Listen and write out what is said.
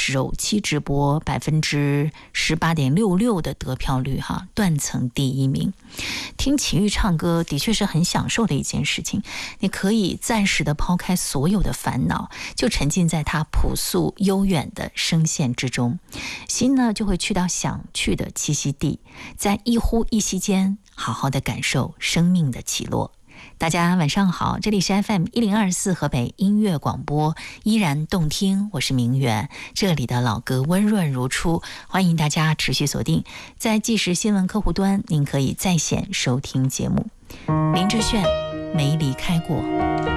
首期直播18.66%的得票率哈，断层第一名。听齐豫唱歌的确是很享受的一件事情，你可以暂时的抛开所有的烦恼，就沉浸在他朴素悠远的声线之中，心呢就会去到想去的栖息地，在一呼一吸间好好的感受生命的起落。大家晚上好，这里是 FM1024 河北音乐广播，依然动听，我是明媛，这里的老歌温润如初，欢迎大家持续锁定在即时新闻客户端，您可以在线收听节目。林志炫没离开过。